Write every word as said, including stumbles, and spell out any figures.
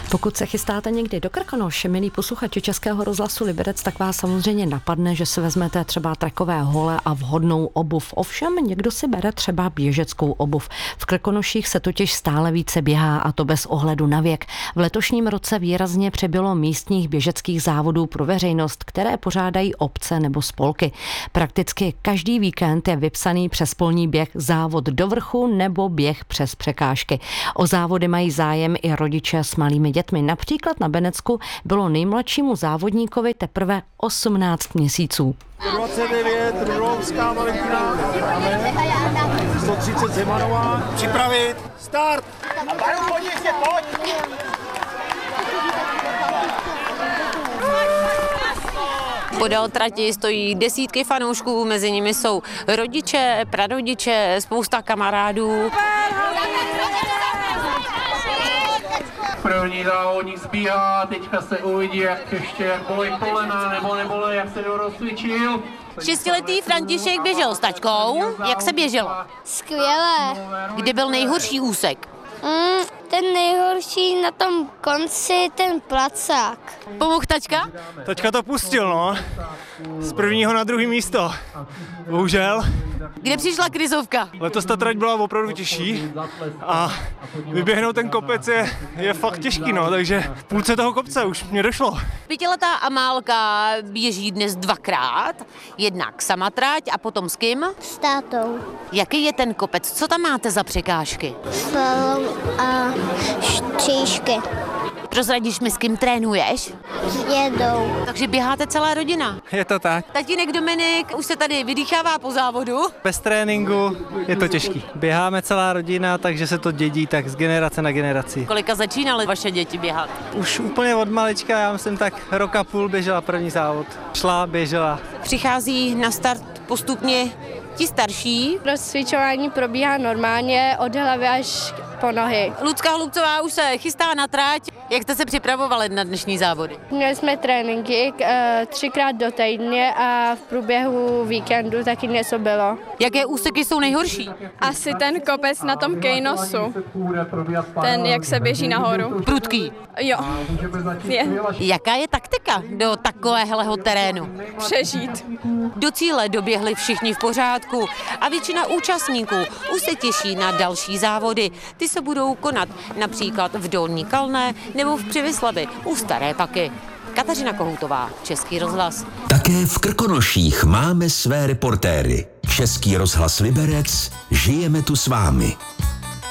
Pokud se chystáte někdy do Krkonoš, milí posluchači Českého rozhlasu Liberec, tak vás samozřejmě napadne, že si vezmete třeba trekové hole a vhodnou obuv. Ovšem někdo si bere třeba běžeckou obuv. V Krkonoších se totiž stále více běhá, a to bez ohledu na věk. V letošním roce výrazně přibylo místních běžeckých závodů pro veřejnost, které pořádají obce nebo spolky. Prakticky každý víkend je vypsaný přespolní běh, závod do vrchu nebo běh přes překážky. O závody mají zájem i rodiče s malými dětmi. Například na Benecku bylo nejmladšímu závodníkovi teprve osmnáct měsíců. dvacet devět, Rulovská Valentina, sto třicet Zemanová. Připravit, start! Podél trati stojí desítky fanoušků, mezi nimi jsou rodiče, prarodiče, spousta kamarádů. První závodník zbíhá, teďka se uvidí, jak ještě jak bolí kolena, nebo nebole, jak se rozcvičil. Šestiletý František běžel s taťkou. Jak se běželo? Skvěle. Kdy byl nejhorší úsek? Mm, ten nejhorší na tom konci, ten placák. Pomohl taťka? Taťka to pustil, no. Z prvního na druhý místo. Bohužel. Kde přišla krizovka? Letos ta trať byla opravdu těžší a vyběhnout ten kopec je, je fakt těžký, no, takže v půlce toho kopce už mě došlo. Pětiletá Amálka běží dnes dvakrát, jednak sama trať a potom s kým? S tátou. Jaký je ten kopec? Co tam máte za překážky? Slalom a střížky. Prozradíš mi, s kým trénuješ? Jedou. Takže běháte celá rodina. Je to tak. Tatínek Dominik už se tady vydýchává po závodu. Bez tréninku je to těžký. Běháme celá rodina, takže se to dědí tak z generace na generaci. Kolika začínaly vaše děti běhat? Už úplně od malička, já myslím tak rok a půl běžela první závod. Šla, běžela. Přichází na start postupně ti starší. Rozcvičování probíhá normálně od hlavy až po nohy. Lucka Hlubcová už se chystá na trať. Jak jste se připravovali na dnešní závody? Měli jsme tréninky e, třikrát do týdně a v průběhu víkendu taky něco bylo. Jaké úseky jsou nejhorší? Asi ten kopec na tom Kejnosu. Ten, jak se běží nahoru. Prudký. Jo. Je. Jaká je taktika do takovéhleho terénu? Přežít. Do cíle doběhli všichni v pořádku a většina účastníků už se těší na další závody. Ty se budou konat například v Dolní Kalné nebo v Přivyslavi u Staré Paky. Kateřina Kohoutová, Český rozhlas. Také v Krkonoších máme své reportéry. Český rozhlas Liberec, žijeme tu s vámi.